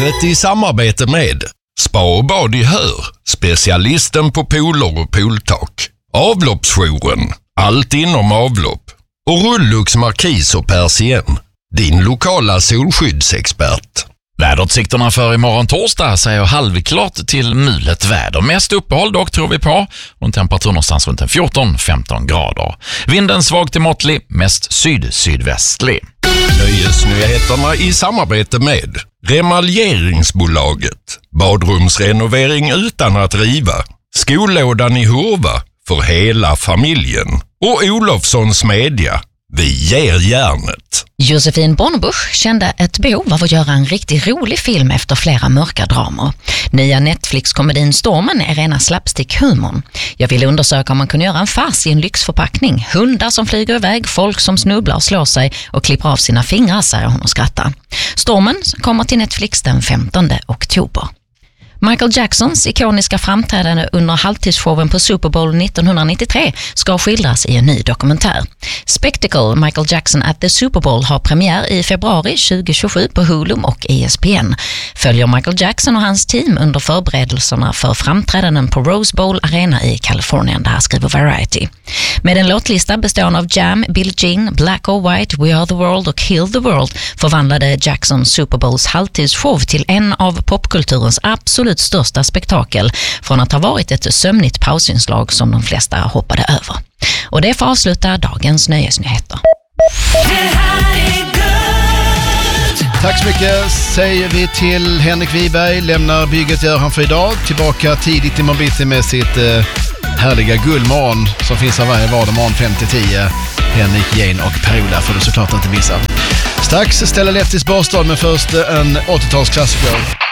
Vädret i samarbete med Spa och bad i Hör, specialisten på pooler och pooltak. Avloppsjouren, allt inom avlopp. Och Rullux Markis och Persien, din lokala solskyddsexpert. Väderutsikterna för imorgon torsdag säger halvklart till mulet väder. Mest uppehåll dock tror vi på. Och en temperatur någonstans runt 14-15 grader. Vinden svag till måttlig, mest syd-sydvästlig. Nöjesnyheterna i samarbete med Remaljeringsbolaget. Badrumsrenovering utan att riva. Skollådan i Hurva för hela familjen. Och Olofssons Media. Vi ger järnet. Josefin Bornebusch kände ett behov av att göra en riktigt rolig film efter flera mörka dramer. Nya Netflix-komedin Stormen är rena slapstick-humorn. Jag ville undersöka om man kunde göra en fars i en lyxförpackning. Hundar som flyger iväg, folk som snubblar och slår sig och klipper av sina fingrar, säger hon och skrattar. Stormen kommer till Netflix den 15 oktober. Michael Jacksons ikoniska framträdande under halvtidsshowen på Super Bowl 1993 ska skildras i en ny dokumentär. Spectacle Michael Jackson at the Super Bowl har premiär i februari 2027 på Hulu och ESPN. Följer Michael Jackson och hans team under förberedelserna för framträdanden på Rose Bowl Arena i Kalifornien, det här skriver Variety. Med en låtlista bestående av Jam, Billie Jean, Black or White, We Are the World och Kill the World förvandlade Jackson Super Bowls halvtidsshow till en av popkulturens absolut största spektakel, från att ha varit ett sömnigt pausinslag som de flesta hoppade över. Och det får avsluta dagens nöjesnyheter. Tack så mycket säger vi till Henrik Wiberg. Lämnar bygget, gör han för idag. Tillbaka tidigt i morgon med sitt härliga guldmorgon som finns av varje vardag morgon 5-10. Henrik, Jane och Per-Ola får du såklart inte missa. Strax ställer Lettis Barstad, men först en 80-talsklassiker.